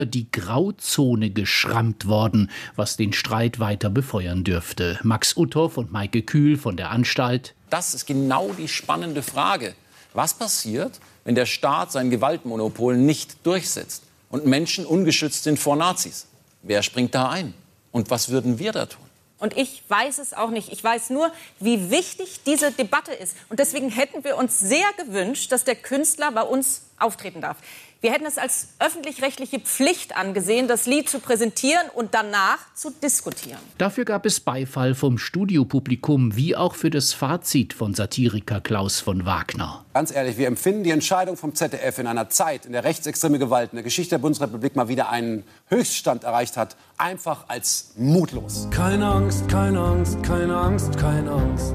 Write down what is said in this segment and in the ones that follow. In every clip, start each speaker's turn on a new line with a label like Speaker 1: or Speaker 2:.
Speaker 1: die Grauzone geschrammt worden, was den Streit weiter befeuern dürfte. Max Uthoff und Maike Kühl von der Anstalt.
Speaker 2: Das ist genau die spannende Frage. Was passiert, wenn der Staat sein Gewaltmonopol nicht durchsetzt und Menschen ungeschützt sind vor Nazis? Wer springt da ein? Und was würden wir da tun?
Speaker 3: Und ich weiß es auch nicht. Ich weiß nur, wie wichtig diese Debatte ist. Und deswegen hätten wir uns sehr gewünscht, dass der Künstler bei uns auftreten darf. Wir hätten es als öffentlich-rechtliche Pflicht angesehen, das Lied zu präsentieren und danach zu diskutieren.
Speaker 1: Dafür gab es Beifall vom Studiopublikum, wie auch für das Fazit von Satiriker Klaus von Wagner.
Speaker 4: Ganz ehrlich, wir empfinden die Entscheidung vom ZDF in einer Zeit, in der rechtsextreme Gewalt in der Geschichte der Bundesrepublik mal wieder einen Höchststand erreicht hat, einfach als mutlos.
Speaker 5: Keine Angst, keine Angst, keine Angst, keine Angst.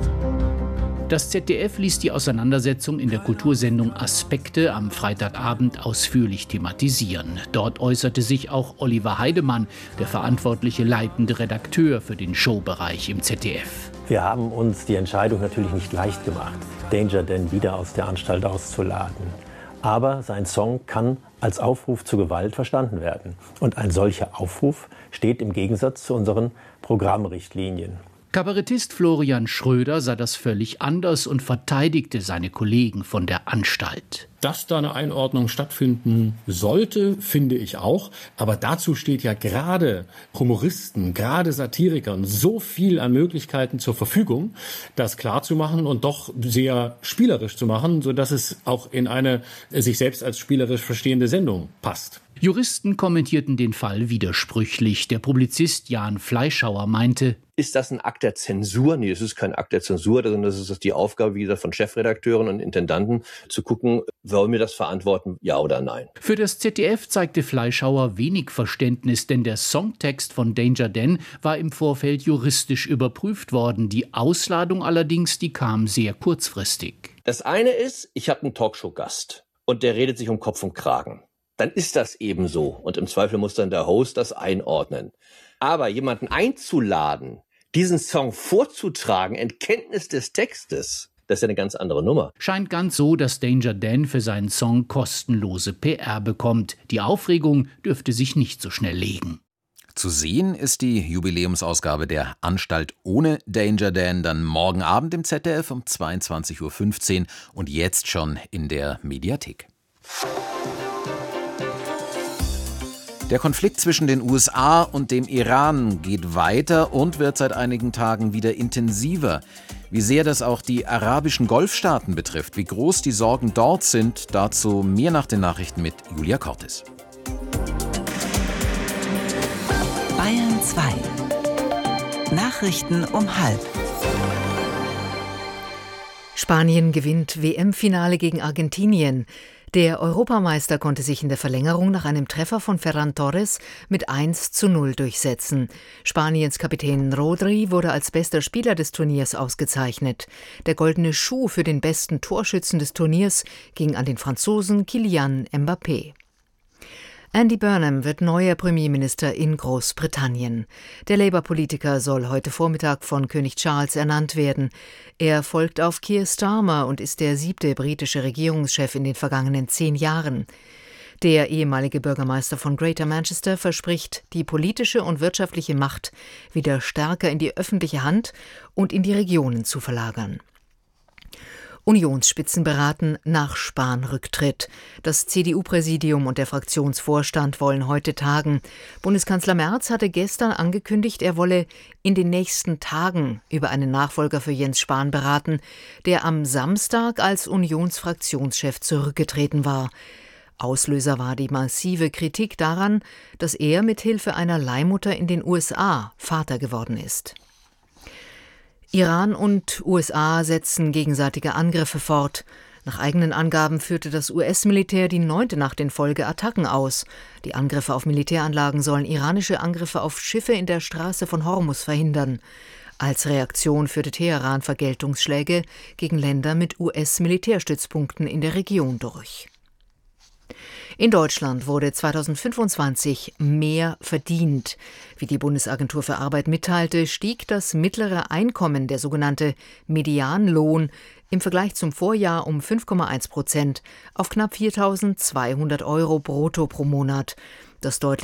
Speaker 1: Das ZDF ließ die Auseinandersetzung in der Kultursendung Aspekte am Freitagabend ausführlich thematisieren. Dort äußerte sich auch Oliver Heidemann, der verantwortliche leitende Redakteur für den Showbereich im ZDF.
Speaker 6: Wir haben uns die Entscheidung natürlich nicht leicht gemacht, Danger Dan wieder aus der Anstalt auszuladen. Aber sein Song kann als Aufruf zur Gewalt verstanden werden. Und ein solcher Aufruf steht im Gegensatz zu unseren Programmrichtlinien.
Speaker 1: Kabarettist Florian Schröder sah das völlig anders und verteidigte seine Kollegen von der Anstalt.
Speaker 7: Dass da eine Einordnung stattfinden sollte, finde ich auch. Aber dazu steht ja gerade Humoristen, gerade Satirikern so viel an Möglichkeiten zur Verfügung, das klar zu machen und doch sehr spielerisch zu machen, sodass es auch in eine sich selbst als spielerisch verstehende Sendung passt.
Speaker 1: Juristen kommentierten den Fall widersprüchlich. Der Publizist Jan Fleischhauer meinte:
Speaker 8: Ist das ein Akt der Zensur? Nee, das ist kein Akt der Zensur, sondern das ist die Aufgabe, wie gesagt, von Chefredakteuren und Intendanten, zu gucken, wollen wir das verantworten, ja oder nein.
Speaker 1: Für das ZDF zeigte Fleischhauer wenig Verständnis, denn der Songtext von Danger Dan war im Vorfeld juristisch überprüft worden. Die Ausladung allerdings, die kam sehr kurzfristig.
Speaker 8: Das eine ist, ich habe einen Talkshow-Gast und der redet sich um Kopf und Kragen. Dann ist das eben so. Und im Zweifel muss dann der Host das einordnen. Aber jemanden einzuladen, diesen Song vorzutragen, in Kenntnis des Textes, das ist ja eine ganz andere Nummer.
Speaker 1: Scheint ganz so, dass Danger Dan für seinen Song kostenlose PR bekommt. Die Aufregung dürfte sich nicht so schnell legen.
Speaker 9: Zu sehen ist die Jubiläumsausgabe der Anstalt ohne Danger Dan dann morgen Abend im ZDF um 22:15 Uhr und jetzt schon in der Mediathek. Der Konflikt zwischen den USA und dem Iran geht weiter und wird seit einigen Tagen wieder intensiver. Wie sehr das auch die arabischen Golfstaaten betrifft, wie groß die Sorgen dort sind, dazu mehr nach den Nachrichten mit Julia Cortes.
Speaker 10: Bayern 2. Nachrichten um 12:30.
Speaker 11: Spanien gewinnt WM-Finale gegen Argentinien. Der Europameister konnte sich in der Verlängerung nach einem Treffer von Ferran Torres mit 1:0 durchsetzen. Spaniens Kapitän Rodri wurde als bester Spieler des Turniers ausgezeichnet. Der goldene Schuh für den besten Torschützen des Turniers ging an den Franzosen Kylian Mbappé. Andy Burnham wird neuer Premierminister in Großbritannien. Der Labour-Politiker soll heute Vormittag von König Charles ernannt werden. Er folgt auf Keir Starmer und ist der 7. britische Regierungschef in den vergangenen 10 Jahren. Der ehemalige Bürgermeister von Greater Manchester verspricht, die politische und wirtschaftliche Macht wieder stärker in die öffentliche Hand und in die Regionen zu verlagern. Unionsspitzen beraten nach Spahn-Rücktritt. Das CDU-Präsidium und der Fraktionsvorstand wollen heute tagen. Bundeskanzler Merz hatte gestern angekündigt, er wolle in den nächsten Tagen über einen Nachfolger für Jens Spahn beraten, der am Samstag als Unionsfraktionschef zurückgetreten war. Auslöser war die massive Kritik daran, dass er mit Hilfe einer Leihmutter in den USA Vater geworden ist. Iran und USA setzen gegenseitige Angriffe fort. Nach eigenen Angaben führte das US-Militär die 9. Nacht in Folge Attacken aus. Die Angriffe auf Militäranlagen sollen iranische Angriffe auf Schiffe in der Straße von Hormuz verhindern. Als Reaktion führte Teheran Vergeltungsschläge gegen Länder mit US-Militärstützpunkten in der Region durch. In Deutschland wurde 2025 mehr verdient. Wie die Bundesagentur für Arbeit mitteilte, stieg das mittlere Einkommen, der sogenannte Medianlohn, im Vergleich zum Vorjahr um 5,1% auf knapp 4.200 € brutto pro Monat. Das deutlich